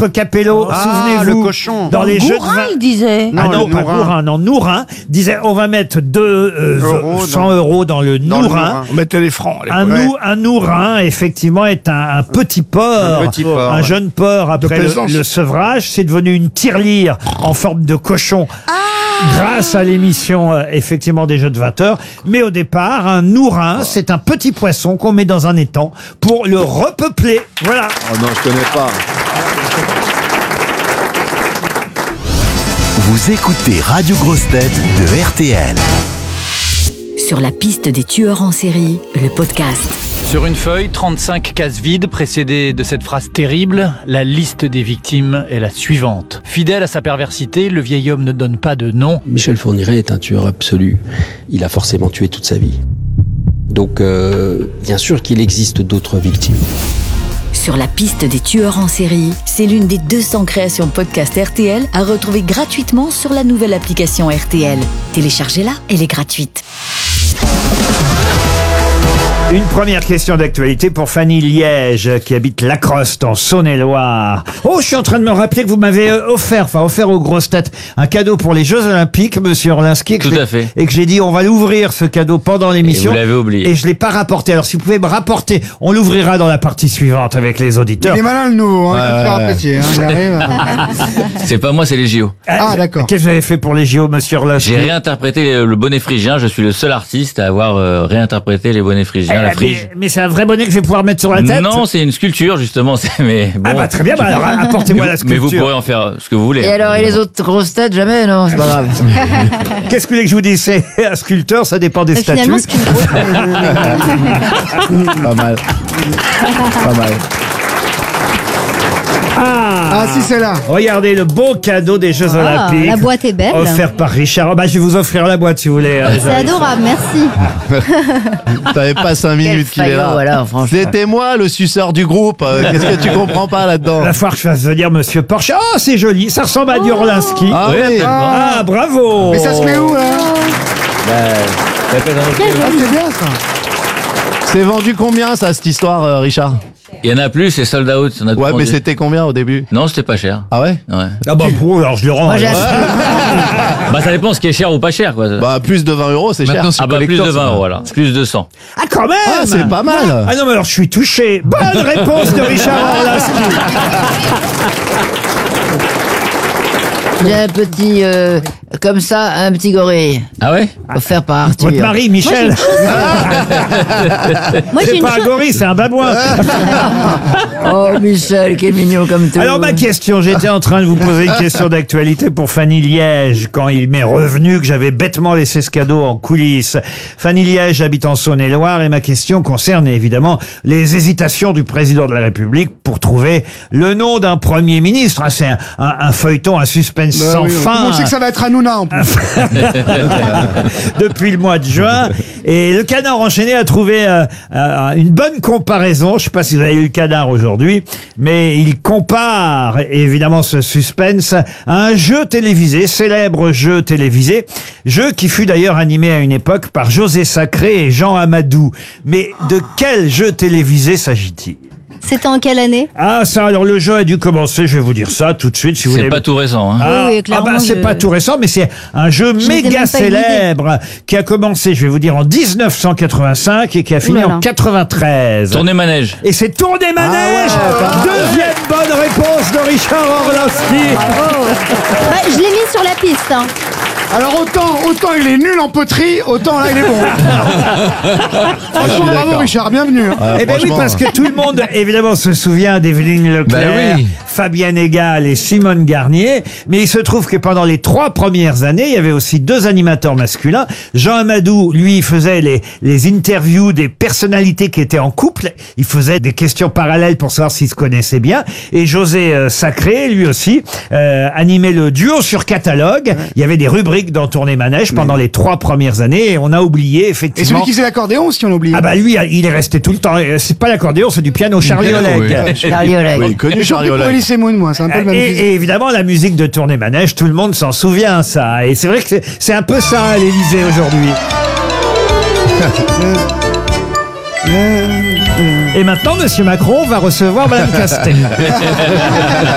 Maître Capello, souvenez-vous, le cochon. dans les jeux de Gourin, vin. il disait. Ah non, le pas Nourin. Gourin, non, Nourin disait on va mettre 100 euros dans le Dans le Nourin. Nourin. On mettait les francs. à Un, l'époque. un Nourin, effectivement, est un petit porc, Un petit porc, un ouais. jeune porc après plaisance. le sevrage. C'est devenu une tirelire en forme de cochon. Grâce à l'émission, effectivement, des Jeux de 20 heures. Mais au départ, un Nourin, c'est un petit poisson qu'on met dans un étang pour le repeupler. Voilà. Oh non, je connais pas. Vous écoutez Radio Grosse Tête de RTL. Sur la piste des tueurs en série, le podcast. Sur une feuille, 35 cases vides précédées de cette phrase terrible, la liste des victimes est la suivante. Fidèle à sa perversité, le vieil homme ne donne pas de nom. Michel Fourniret est un tueur absolu. Il a forcément tué toute sa vie. Donc, bien sûr qu'il existe d'autres victimes. Sur la piste des tueurs en série, c'est l'une des 200 créations podcast RTL à retrouver gratuitement sur la nouvelle application RTL. Téléchargez-la, elle est gratuite. Une première question d'actualité pour Fanny Liège, qui habite Lacroste, en Saône-et-Loire. Oh, je suis en train de me rappeler que vous m'avez offert aux grosses têtes, un cadeau pour les Jeux Olympiques, monsieur Orlinski. Tout à fait. Et que j'ai dit, on va l'ouvrir, ce cadeau, pendant l'émission. Et vous l'avez oublié. Et je l'ai pas rapporté. Alors, si vous pouvez me rapporter, on l'ouvrira dans la partie suivante avec les auditeurs. Il est malin le nouveau, hein, il faut faire apprécier. Hein, il arrive. C'est pas moi, c'est les JO. Ah, d'accord. Qu'est-ce que vous avez fait pour les JO, monsieur Orlinski? J'ai réinterprété le bonnet phrygien. Je suis le seul artiste à avoir réinterprété les bonnets phrygiens, la frige. Mais c'est un vrai bonnet que je vais pouvoir mettre sur la tête? Non, c'est une sculpture justement. Mais bon. Ah bah très bien, bah alors apportez-moi la Mais sculpture. vous pourrez en faire ce que vous voulez. Et alors, et les autres grosses têtes, jamais? Non, c'est pas grave. Qu'est-ce que vous voulez que je vous dise? C'est un sculpteur, ça dépend des statuts. Finalement, ce qui Pas mal. Pas mal. Ah, si, c'est là. Regardez le beau cadeau des Jeux Olympiques. La boîte est belle. Offert par Richard. Bah, je vais vous offrir la boîte si vous voulez. C'est adorable, merci. T'avais pas 5 minutes qu'il est là. Voilà, franchement. C'était moi le suceur du groupe. Qu'est-ce que tu comprends pas là-dedans? La fois que je fasse venir Monsieur Porsche. Oh, c'est joli. Ça ressemble à du Orlinski. Ah Oui, oui. Ah, bravo. Mais ça se met où, là? Bah, Ah, c'est bien, ça. c'est vendu combien ça, cette histoire, Richard? Il y en a plus, c'est sold out. Il y en a de Ouais, plus en mais plus. c'était combien au début? Non, c'était pas cher. Ah ouais? Ouais. Ah bah pour alors je le rends. Moi, j'ai Bah ça dépend ce qui est cher ou pas cher quoi. Bah, plus de 20 euros, c'est cher. Ah bah plus de 20 euros voilà. Plus de 100. Ah quand même. Ah, c'est pas mal. Ah non mais alors je suis touché. Bonne réponse de Richard Orlinski. J'ai un petit, comme ça, un petit gorille. Ah ouais? Offert par Arthur. Votre mari Michel. Moi, j'ai C'est une pas un chose. gorille, c'est un babouin. Oh, Michel, quel mignon comme tout. Alors ma question, j'étais en train de vous poser une question d'actualité pour Fanny Liège quand il m'est revenu que j'avais bêtement laissé ce cadeau en coulisses. Fanny Liège habite en Saône-et-Loire et ma question concerne évidemment les hésitations du président de la République pour trouver le nom d'un premier ministre. Ah, c'est un feuilleton, un suspense Bah sans oui, fin. on sait que ça va être Hanouna, en plus. Depuis le mois de juin. Et le Canard enchaîné a trouvé une bonne comparaison. Je sais pas si vous avez eu le Canard aujourd'hui, mais il compare évidemment ce suspense à un jeu télévisé, célèbre jeu télévisé, jeu qui fut d'ailleurs animé à une époque par José Sacré et Jean Amadou. Mais de quel jeu télévisé s'agit-il? C'était en quelle année? Ah ça, alors le jeu a dû commencer, je vais vous dire ça tout de suite si vous C'est voulez. pas tout récent hein. Ah, Oui, clairement, bah, c'est je- pas tout récent, mais c'est un jeu n'étais méga même pas célèbre qui a commencé, je vais vous dire, en 1985 et qui a fini Ouh là là. en 93. Tournée manège. Et c'est Tournée Manège. Deuxième bonne réponse de Richard Orlinski. Bah, je l'ai mis sur la piste. Hein. Alors, autant il est nul en poterie, autant là, il est bon. Franchement, bravo, Richard, bienvenue. Hein. Eh ben oui, franchement. parce que tout le monde, évidemment, se souvient d'Evelyne Leclerc, Ben oui. Fabienne Egal et Simone Garnier. Mais il se trouve que pendant les 3 premières années, il y avait aussi 2 animateurs masculins. Jean Amadou, lui, faisait les interviews des personnalités qui étaient en couple. Il faisait des questions parallèles pour savoir s'ils se connaissaient bien. Et José Sacré, lui aussi, animait le duo sur catalogue. Il y avait des rubriques dans Tournée Manège pendant les 3 premières années. Et on a oublié, Et effectivement... celui qui faisait l'accordéon, si on l'a oublié. Ah bah lui, il est resté tout le temps. C'est pas l'accordéon, c'est du piano. Charlie Oleg. Charlie Oleg. Oui, connu J'ai Charlie surpris pour Oleg. Elise Moon, moi, c'est un peu le même physique. Et évidemment, la musique de Tournée Manège, tout le monde s'en souvient, ça. Et c'est vrai que c'est un peu ça à l'Élysée aujourd'hui. Et maintenant, Monsieur Macron va recevoir Madame Castex.